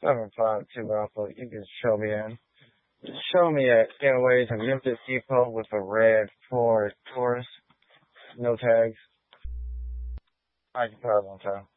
752 Alpha. You can show me in. Show me at Getaway to Memphis Depot with a red Ford Taurus. No tags. I can probably won't tell.